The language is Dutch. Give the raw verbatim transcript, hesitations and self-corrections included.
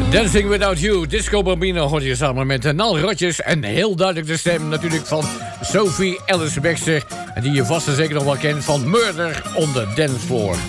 Dancing Without You, Disco Bambino hoort je samen met Nal Rodgers. En heel duidelijk de stem natuurlijk van Sophie Ellis-Bextor. En die je vast en zeker nog wel kent van Murder on the Dance Floor.